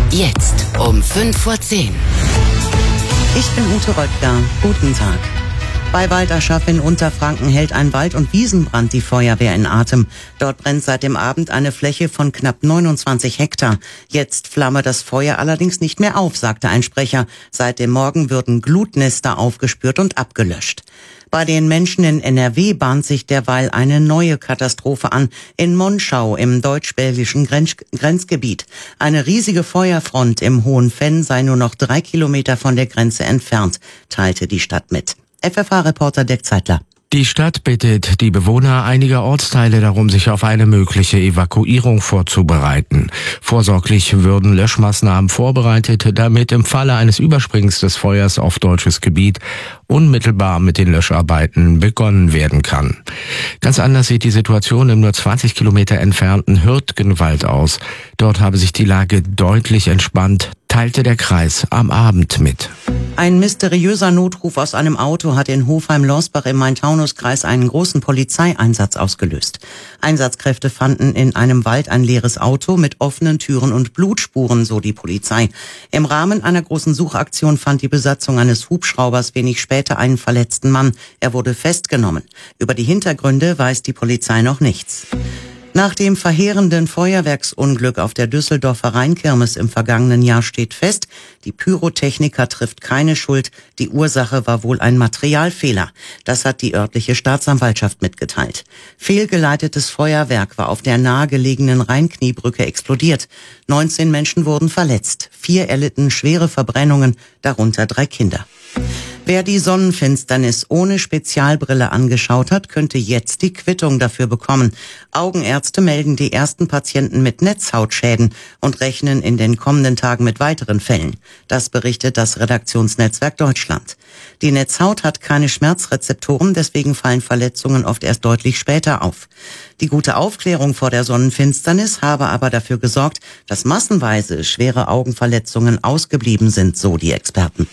Jetzt um 5:10 Uhr. Ich bin Ute Röttger. Guten Tag. Bei Walderschaff in Unterfranken hält ein Wald- und Wiesenbrand die Feuerwehr in Atem. Dort brennt seit dem Abend eine Fläche von knapp 29 Hektar. Jetzt flamme das Feuer allerdings nicht mehr auf, sagte ein Sprecher. Seit dem Morgen würden Glutnester aufgespürt und abgelöscht. Bei den Menschen in NRW bahnt sich derweil eine neue Katastrophe an. In Monschau im deutsch-belgischen Grenzgebiet. Eine riesige Feuerfront im Hohen Venn sei nur noch 3 Kilometer von der Grenze entfernt, teilte die Stadt mit. FFH-Reporter Dirk Zeitler. Die Stadt bittet die Bewohner einiger Ortsteile darum, sich auf eine mögliche Evakuierung vorzubereiten. Vorsorglich würden Löschmaßnahmen vorbereitet, damit im Falle eines Überspringens des Feuers auf deutsches Gebiet unmittelbar mit den Löscharbeiten begonnen werden kann. Ganz anders sieht die Situation im nur 20 Kilometer entfernten Hürtgenwald aus. Dort habe sich die Lage deutlich entspannt, teilte der Kreis am Abend mit. Ein mysteriöser Notruf aus einem Auto hat in Hofheim-Lorsbach im Main-Taunus-Kreis einen großen Polizeieinsatz ausgelöst. Einsatzkräfte fanden in einem Wald ein leeres Auto mit offenen Türen und Blutspuren, so die Polizei. Im Rahmen einer großen Suchaktion fand die Besatzung eines Hubschraubers wenig später einen verletzten Mann. Er wurde festgenommen. Über die Hintergründe weiß die Polizei noch nichts. Nach dem verheerenden Feuerwerksunglück auf der Düsseldorfer Rheinkirmes im vergangenen Jahr steht fest, die Pyrotechniker trifft keine Schuld. Die Ursache war wohl ein Materialfehler. Das hat die örtliche Staatsanwaltschaft mitgeteilt. Fehlgeleitetes Feuerwerk war auf der nahegelegenen Rheinkniebrücke explodiert. 19 Menschen wurden verletzt. 4 erlitten schwere Verbrennungen, darunter 3 Kinder. Wer die Sonnenfinsternis ohne Spezialbrille angeschaut hat, könnte jetzt die Quittung dafür bekommen. Augenärzte melden die ersten Patienten mit Netzhautschäden und rechnen in den kommenden Tagen mit weiteren Fällen. Das berichtet das Redaktionsnetzwerk Deutschland. Die Netzhaut hat keine Schmerzrezeptoren, deswegen fallen Verletzungen oft erst deutlich später auf. Die gute Aufklärung vor der Sonnenfinsternis habe aber dafür gesorgt, dass massenweise schwere Augenverletzungen ausgeblieben sind, so die Experten.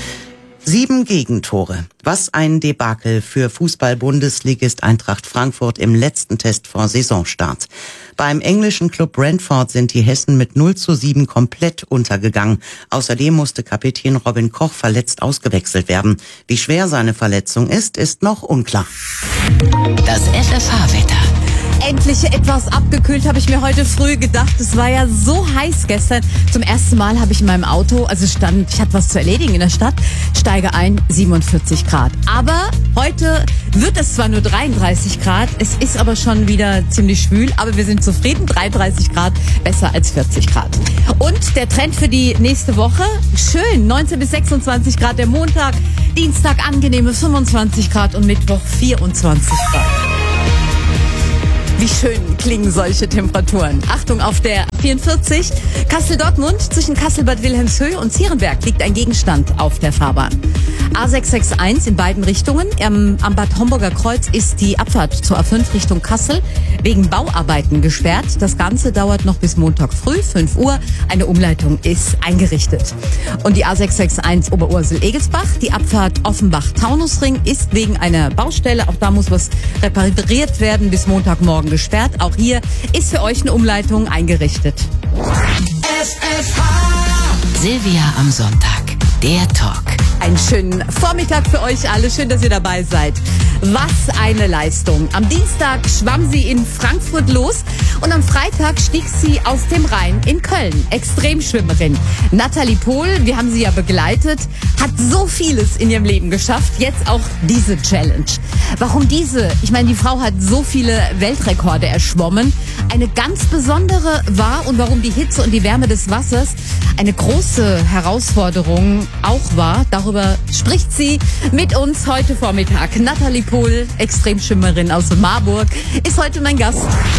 7 Gegentore. Was ein Debakel für Fußball-Bundesligist Eintracht Frankfurt im letzten Test vor Saisonstart. Beim englischen Club Brentford sind die Hessen mit 0:7 komplett untergegangen. Außerdem musste Kapitän Robin Koch verletzt ausgewechselt werden. Wie schwer seine Verletzung ist noch unklar. Das FFH-Wetter. Endlich etwas abgekühlt, habe ich mir heute früh gedacht. Es war ja so heiß gestern. Zum ersten Mal habe ich in meinem Auto, ich hatte was zu erledigen in der Stadt, steige ein, 47 Grad. Aber heute wird es zwar nur 33 Grad, es ist aber schon wieder ziemlich schwül, aber wir sind zufrieden. 33 Grad, besser als 40 Grad. Und der Trend für die nächste Woche, schön, 19 bis 26 Grad der Montag, Dienstag angenehme 25 Grad und Mittwoch 24 Grad. Wie schön klingen solche Temperaturen. Achtung auf der 44. Kassel-Dortmund zwischen Kassel-Bad Wilhelmshöhe und Zierenberg liegt ein Gegenstand auf der Fahrbahn. A661 in beiden Richtungen. Am Bad Homburger Kreuz ist die Abfahrt zur A5 Richtung Kassel wegen Bauarbeiten gesperrt. Das Ganze dauert noch bis Montag früh, 5 Uhr. Eine Umleitung ist eingerichtet. Und die A661 Oberursel-Egelsbach, die Abfahrt Offenbach-Taunusring ist wegen einer Baustelle, auch da muss was repariert werden, bis Montagmorgen gesperrt. Auch hier ist für euch eine Umleitung eingerichtet. Silvia am Sonntag. Der Talk. Einen schönen Vormittag für euch alle. Schön, dass ihr dabei seid. Was eine Leistung. Am Dienstag schwamm sie in Frankfurt los und am Freitag stieg sie aus dem Rhein in Köln. Extremschwimmerin Nathalie Pohl, wir haben sie ja begleitet, hat so vieles in ihrem Leben geschafft. Jetzt auch diese Challenge. Warum diese? Ich meine, die Frau hat so viele Weltrekorde erschwommen. Eine ganz besondere war und warum die Hitze und die Wärme des Wassers eine große Herausforderung auch war. Darüber spricht sie mit uns heute Vormittag. Nathalie Pohl, Extremschwimmerin aus Marburg, ist heute mein Gast.